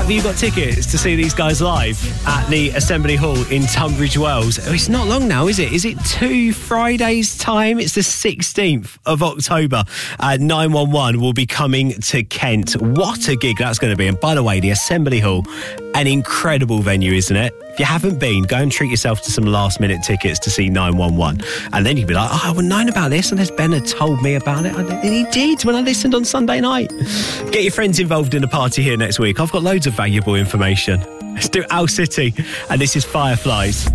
Have you got tickets to see these guys live at the Assembly Hall in Tunbridge Wells? Oh, it's not long now, is it? Is it 2 Fridays' time? It's the 16th of October. 911 will be coming to Kent. What a gig that's going to be. And by the way, the Assembly Hall, an incredible venue, isn't it? If you haven't been, go and treat yourself to some last-minute tickets to see 911. And then you'll be like, I wouldn't known about this unless Ben had told me about it. And he did when I listened on Sunday night. Get your friends involved in a party here next week. I've got loads of valuable information. Let's do Owl City. And this is Fireflies.